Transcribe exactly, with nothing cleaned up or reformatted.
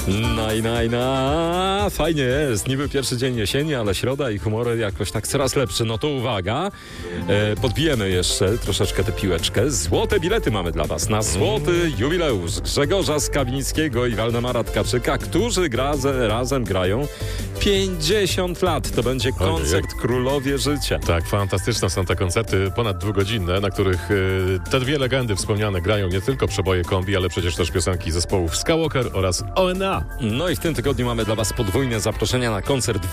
Naj, naj, na, fajnie jest. Niby pierwszy dzień jesieni, ale środa i humor jakoś tak coraz lepszy. No to uwaga, e, podbijemy jeszcze troszeczkę tę piłeczkę. Złote bilety mamy dla was na złoty jubileusz Grzegorza Skawinickiego i Waldemara Tkaczyka, którzy gra, razem grają pięćdziesiąt lat. To będzie koncert Królowie Życia. Tak, fantastyczne są te koncerty, ponad dwugodzinne, na których y, te dwie legendy wspomniane grają nie tylko przeboje kombi, ale przecież też piosenki zespołów Skywalker oraz O N A. No i w tym tygodniu mamy dla was podwójne zaproszenia na koncert